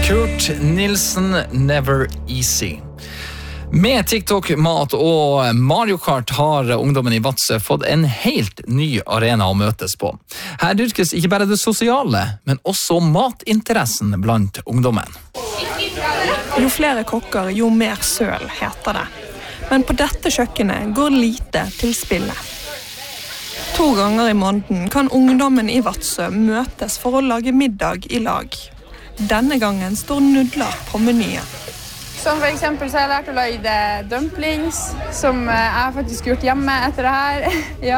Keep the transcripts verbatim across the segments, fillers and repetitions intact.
Kurt Nilsen, Never Easy. Med TikTok, mat og Mario Kart har ungdommen i Vadsø fått en helt ny arena å møtes på. Her dyrkes ikke bare det sosiale, men også matinteressen blant ungdommen. Jo flere kokker, jo mer søl, heter det. Men på dette kjøkkenet går lite til spillet. To ganger i måneden kan ungdommen i Vadsø møtes for å lage middag i lag. Denne gangen står nudler på menyen. Som for eksempel så har jeg lært å lage dumplings, som jeg faktisk gjort hjemme etter det her. Ja.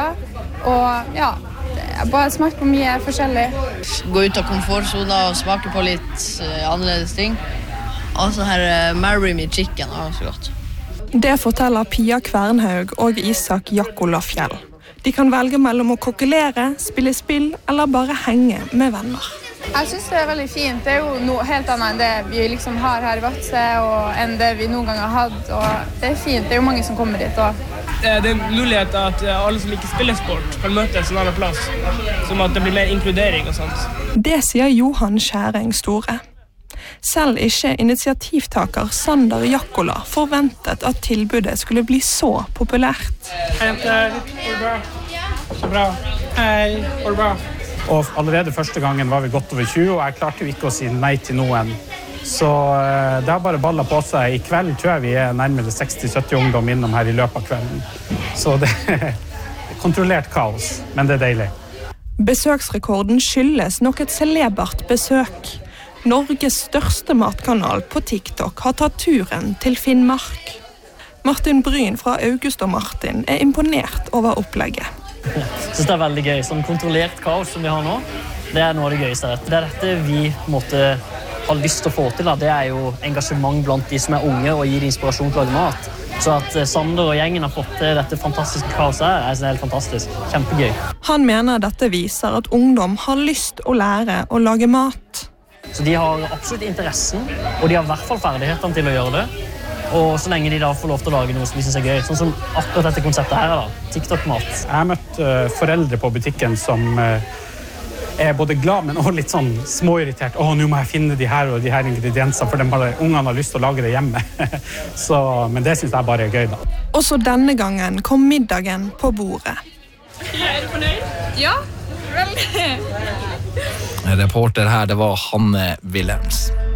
Og ja, jeg bare smakt på mye forskjellig. Gå ut av komfortzona og smake på litt uh, annerledes ting. Og så her uh, Marry Me Chicken er så godt. Det forteller Pia Kvernhaug og Isak Jakkola Fjell. De kan velge mellom å kokkelere, spille spill eller bare henge med venner. Jeg synes det er veldig fint. Det er jo noe helt annet enn det vi liksom har her i Vadsø, og enn det vi noen gang har hatt. Og det er fint. Det er jo mange som kommer dit også. Det er en mulighet at alle som liker spillesport kan møtes en annen plass, som at det blir mer inkludering og sånt. Det sier Johan Skjæring Store. Selv ikke initiativtaker Sander Jakkola forventet at tilbudet skulle bli så populært. Hei, jenter. Går det bra? Så bra. Hei, går det bra? Og allerede første gangen var vi godt over tjue, og jeg klarte jo ikke å si nei til noen. Så det har bare ballet på seg. I kveld tror jeg vi er nærmere seksti til sytti ungdom innom her i løpet av kvelden. Så det er kontrollert kaos, men det er deilig. Besøksrekorden skyldes nok et celebert besøk. Norges største matkanal på TikTok har tatt turen til Finnmark. Martin Bryn fra August og Martin er imponert over opplegget. Jeg synes det er veldig gøy. Sånn kontrollert kaos som vi har nå, det er noe av det gøyeste. Det er dette vi måtte, har lyst til å få til. Da. Det er jo engasjement blant de som er unge og gir inspirasjon til å lage mat. Så at Sander og gjengen har fått til dette fantastiske kaoset her, er helt fantastisk. Kjempegøy. Han mener dette viser at ungdom har lyst å lære å lage mat. Så de har absolutt interessen, og de har i hvert fall ferdighetene til å gjøre det. Og så lenge de da får lov til å lage noe som de synes er gøy. Sånn som akkurat dette konseptet her da, TikTok-mat. Jeg har møtt uh, foreldre på butikken som uh, er både glad, men også litt sånn småirritert. Åh, nå må jeg finne de her og de her ingrediensene, for bare, ungene har lyst til å lage det hjemme. så, men det synes jeg bare er gøy da. Også denne gangen kom middagen på bordet. Er du fornøyd? Ja, veldig. Reporter her, det var Hanne Willems.